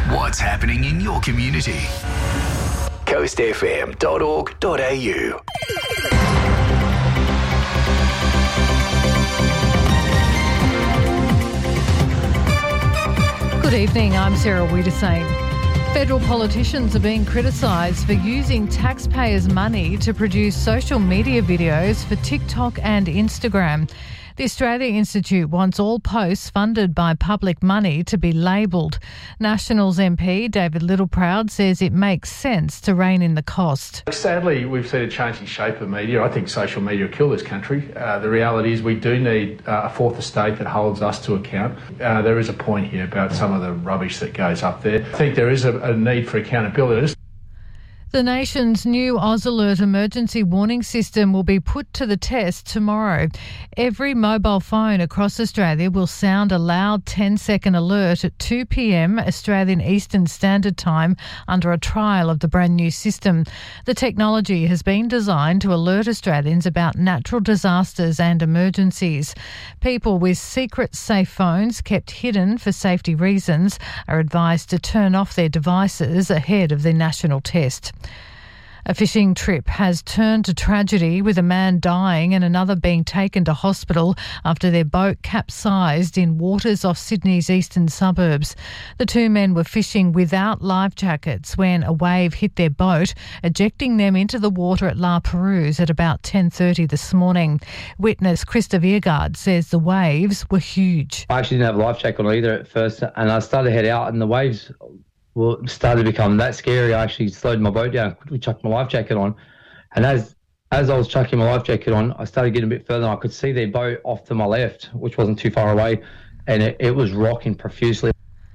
What's happening in your community? coastfm.org.au. Good evening, I'm Sarah Wiedersane. Federal politicians are being criticised for using taxpayers' money to produce social media videos for TikTok and Instagram. The Australia Institute wants all posts funded by public money to be labelled. Nationals MP David Littleproud says it makes sense to rein in the cost. Sadly, we've seen a changing shape of media. I think social media will kill this country. The reality is we do need a fourth estate that holds us to account. There is a point here about some of the rubbish that goes up there. I think there is a need for accountability. The nation's new AusAlert emergency warning system will be put to the test tomorrow. Every mobile phone across Australia will sound a loud 10-second alert at 2 p.m. Australian Eastern Standard Time under a trial of the brand new system. The technology has been designed to alert Australians about natural disasters and emergencies. People with secret safe phones kept hidden for safety reasons are advised to turn off their devices ahead of the national test. A fishing trip has turned to tragedy with a man dying and another being taken to hospital after their boat capsized in waters off Sydney's eastern suburbs. The two men were fishing without life jackets when a wave hit their boat, ejecting them into the water at La Perouse at about 10:30 this morning. Witness Krista Viergaard says the waves were huge. I actually didn't have a life jacket on either at first, and I started to head out and the waves started to become that scary. I actually slowed my boat down, quickly chucked my life jacket on. And as I was chucking my life jacket on, I started getting a bit further and I could see their boat off to my left, which wasn't too far away, and it was rocking profusely.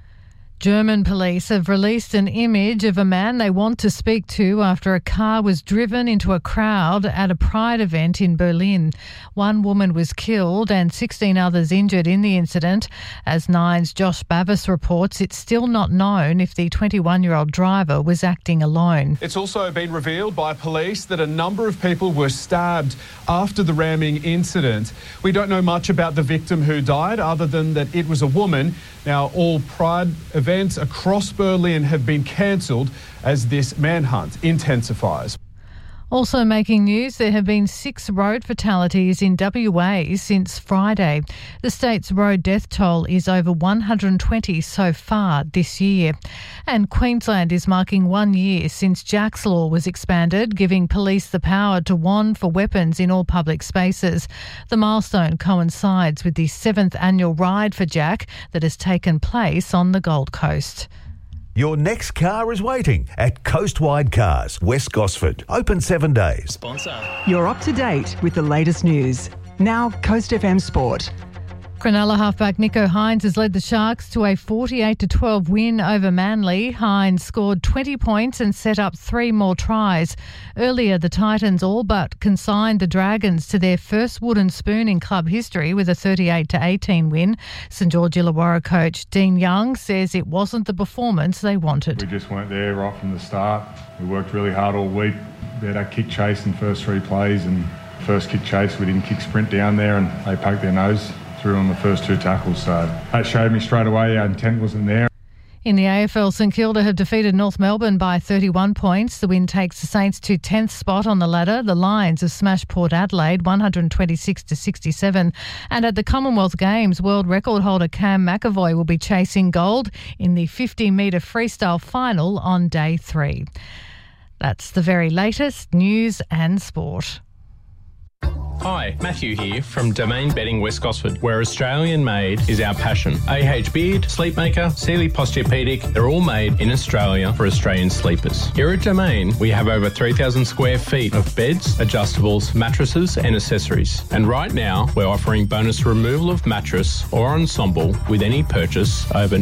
German police have released an image of a man they want to speak to after a car was driven into a crowd at a Pride event in Berlin. One woman was killed and 16 others injured in the incident. As Nine's Josh Bavis reports, it's still not known if the 21-year-old driver was acting alone. It's also been revealed by police that a number of people were stabbed after the ramming incident. We don't know much about the victim who died other than that it was a woman. Now, all Pride events across Berlin have been cancelled as this manhunt intensifies. Also making news, there have been 6 road fatalities in WA since Friday. The state's road death toll is over 120 so far this year. And Queensland is marking 1 year since Jack's Law was expanded, giving police the power to wand for weapons in all public spaces. The milestone coincides with the 7th annual Ride for Jack that has taken place on the Gold Coast. Your next car is waiting at Coastwide Cars, West Gosford. Open 7 days. Sponsor. You're up to date with the latest news. Now, Coast FM Sport. Cronulla halfback Nicho Hynes has led the Sharks to a 48-12 win over Manly. Hynes scored 20 points and set up 3 more tries. Earlier, the Titans all but consigned the Dragons to their first wooden spoon in club history with a 38-18 win. St George Illawarra coach Dean Young says it wasn't the performance they wanted. We just weren't there right from the start. We worked really hard all week. We had our kick chase in the first 3 plays, and first kick chase we didn't kick sprint down there and they poked their nose through on the first 2 tackles, so that showed me straight away our intent wasn't there. In the AFL, St Kilda have defeated North Melbourne by 31 points. The win takes the Saints to 10th spot on the ladder. The Lions have smashed Port Adelaide 126-67. And at the Commonwealth Games, world record holder Cam McAvoy will be chasing gold in the 50-metre freestyle final on day 3. That's the very latest news and sport. Hi, Matthew here from Domain Bedding West Gosford, where Australian made is our passion. AH Beard, Sleepmaker, Sealy Posturepedic, they're all made in Australia for Australian sleepers. Here at Domain, we have over 3,000 square feet of beds, adjustables, mattresses and accessories. And right now, we're offering bonus removal of mattress or ensemble with any purchase over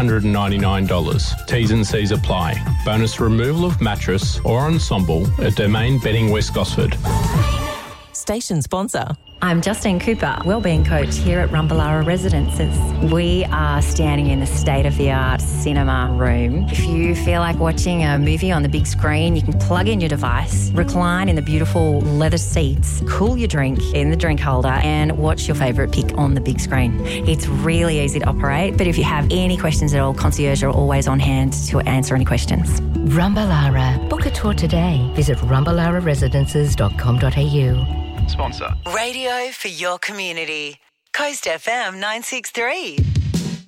$999. T's and C's apply. Bonus removal of mattress or ensemble at Domain Bedding West Gosford. Station sponsor. I'm Justine Cooper, wellbeing coach here at Rumballara Residences. We are standing in the state-of-the-art cinema room. If you feel like watching a movie on the big screen, you can plug in your device, recline in the beautiful leather seats, cool your drink in the drink holder and watch your favourite pick on the big screen. It's really easy to operate, but if you have any questions at all, concierge are always on hand to answer any questions. Rumballara. Book a tour today. Visit rumballararesidences.com.au. Sponsor. Radio for your community. Coast FM 963.